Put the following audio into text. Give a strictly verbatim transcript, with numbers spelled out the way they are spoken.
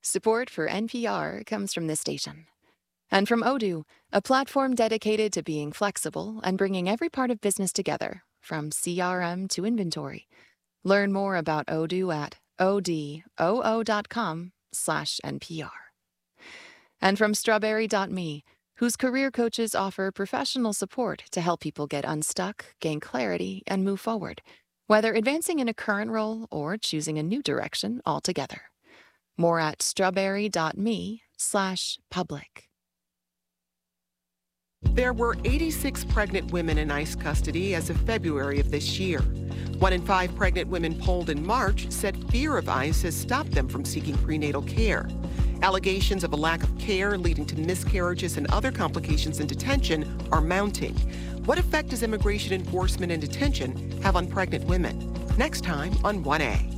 Support for N P R comes from this station. And from Odoo, a platform dedicated to being flexible and bringing every part of business together, from C R M to inventory. Learn more about Odoo at odoo.com slash NPR. And from strawberry dot me, whose career coaches offer professional support to help people get unstuck, gain clarity, and move forward, whether advancing in a current role or choosing a new direction altogether. More at strawberry.me slash public. There were eighty-six pregnant women in ICE custody as of February of this year. One in five pregnant women polled in March said fear of ICE has stopped them from seeking prenatal care. Allegations of a lack of care leading to miscarriages and other complications in detention are mounting. What effect does immigration enforcement in detention have on pregnant women? Next time on one A.